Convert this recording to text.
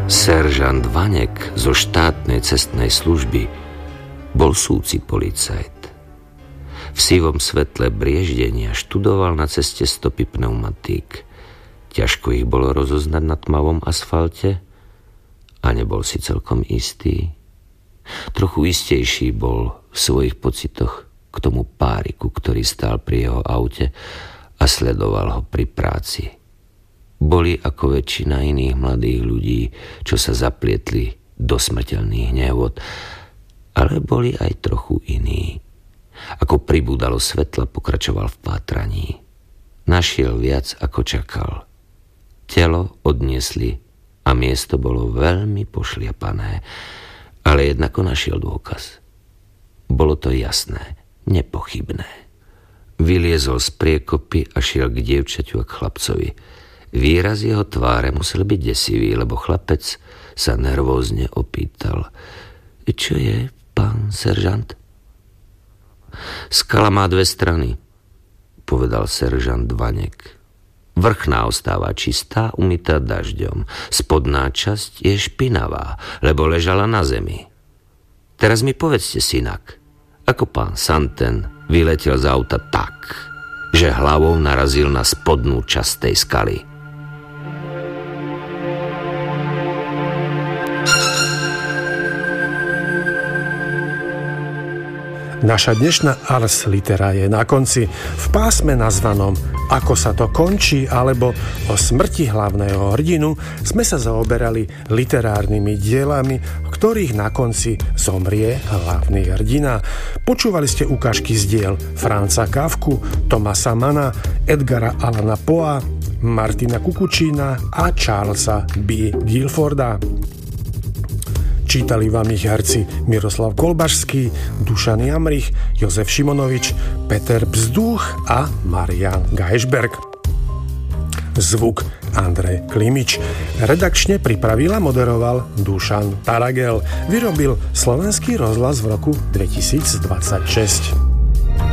Seržant Vaněk zo štátnej cestnej služby bol súci policajt. V sivom svetle brieždenia študoval na ceste stopy pneumatík. Ťažko ich bolo rozoznať na tmavom asfalte a nebol si celkom istý. Trochu istejší bol v svojich pocitoch k tomu páriku, ktorý stál pri jeho aute a sledoval ho pri práci. Boli ako väčšina iných mladých ľudí, čo sa zaplietli do smrteľných nehôd, ale boli aj trochu iní. Ako pribúdalo svetla, pokračoval v pátraní. Našiel viac, ako čakal. Telo odniesli a miesto bolo veľmi pošliapané, ale jednako našiel dôkaz. Bolo to jasné, nepochybné. Vyliezol z priekopy a šiel k dievčaťu a k chlapcovi. Výraz jeho tváre musel byť desivý, lebo chlapec sa nervózne opýtal. Čo je, pán seržant? Skala má dve strany, povedal seržant Vaněk. Vrchná ostáva čistá, umytá dažďom. Spodná časť je špinavá, lebo ležala na zemi. Teraz mi povedzte, synak, ako pán Santen vyletel z auta tak, že hlavou narazil na spodnú časť tej skaly. Naša dnešná ars litera je na konci. V pásme nazvanom Ako sa to končí alebo o smrti hlavného hrdinu sme sa zaoberali literárnymi dielami, v ktorých na konci zomrie hlavný hrdina. Počúvali ste ukážky z diel Franza Kafku, Thomasa Manna, Edgara Allana Poea, Martina Kukučína a Charlesa B. Guilforda. Čítali vám ich herci Miroslav Kolbašský, Dušan Jamrich, Jozef Šimonovič, Peter Bzduch a Marian Geisberg. Zvuk Andrej Klimič. Redakčne pripravil a moderoval Dušan Taragel. Vyrobil Slovenský rozhlas v roku 2026.